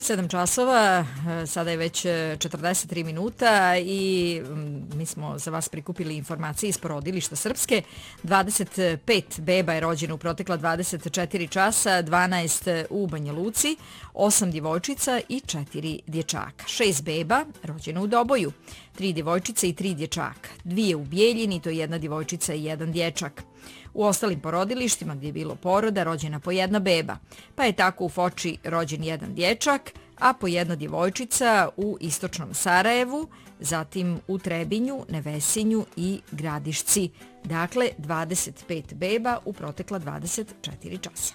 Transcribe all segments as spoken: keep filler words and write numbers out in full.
sedam časova, sada je već četrdeset tri minuta i mi smo za vas prikupili informacije iz porodilišta Srpske. dvadeset pet beba je rođeno u protekla dvadeset četiri časa, dvanaest u Banja Luci, osam djevojčica i četiri dječaka. šest beba rođeno u Doboju, tri djevojčice i tri dječaka. Dvije u Bijeljini, to je jedna djevojčica i jedan dječak. U ostalim porodilištima gdje je bilo poroda rođena po jedna beba, pa je tako u Foči rođen jedan dječak, a po jedna djevojčica u istočnom Sarajevu, zatim u Trebinju, Nevesinju i Gradišci. Dakle, dvadeset pet beba u protekla dvadeset četiri časa.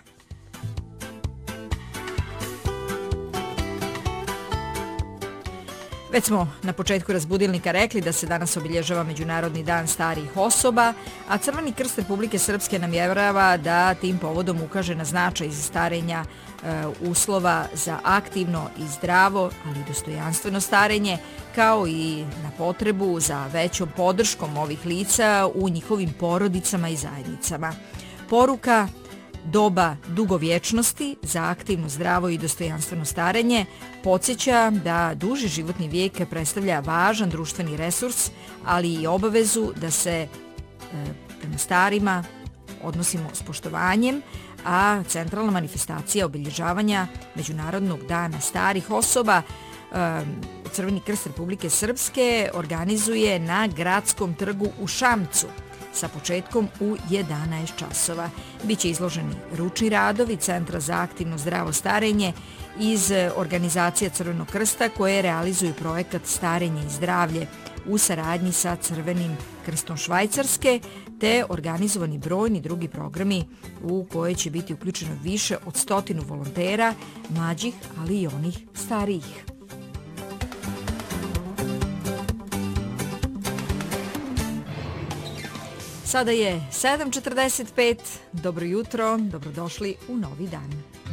Već smo na početku razbudilnika rekli da se danas obilježava Međunarodni dan starijih osoba, a Crveni krst Republike Srpske namjerava da tim povodom ukaže na značaj za starenja e, uslova za aktivno i zdravo, ali i dostojanstveno starenje, kao i na potrebu za većom podrškom ovih lica u njihovim porodicama i zajednicama. Poruka doba dugovječnosti za aktivno, zdravo i dostojanstveno starenje podsjeća da duži životni vijek predstavlja važan društveni resurs, ali i obavezu da se e, prema starima odnosimo s poštovanjem, a centralna manifestacija obilježavanja Međunarodnog dana starih osoba e, Crveni krst Republike Srpske organizuje na Gradskom trgu u Šamcu sa početkom u jedanaest časova. Biće izloženi ručni radovi Centra za aktivno zdravo starenje iz organizacije Crvenog krsta koje realizuju projekat Starenje i zdravlje u saradnji sa Crvenim krstom Švajcarske, te organizovani brojni drugi programi u koje će biti uključeno više od stotinu volontera, mlađih, ali i onih starijih. Sada je sedam četrdeset pet, dobro jutro, dobrodošli u novi dan.